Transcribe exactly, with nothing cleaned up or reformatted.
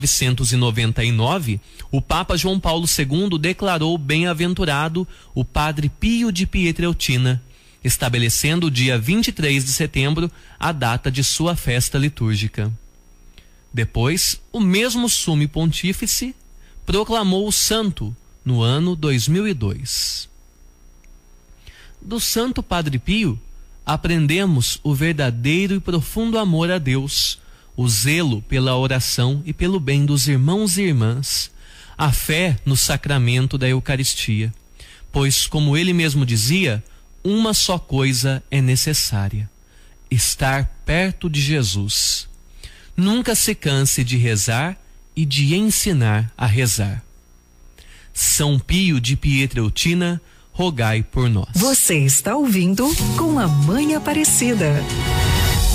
mil novecentos e noventa e nove, o Papa João Paulo segundo declarou bem-aventurado o Padre Pio de Pietrelcina, estabelecendo o dia vinte e três de setembro a data de sua festa litúrgica. Depois, o mesmo Sumo Pontífice proclamou o santo no ano dois mil e dois. Do Santo Padre Pio, aprendemos o verdadeiro e profundo amor a Deus, o zelo pela oração e pelo bem dos irmãos e irmãs, a fé no sacramento da Eucaristia, pois, como ele mesmo dizia, uma só coisa é necessária: estar perto de Jesus. Nunca se canse de rezar e de ensinar a rezar. São Pio de Pietrelcina, rogai por nós. Você está ouvindo Com a Mãe Aparecida.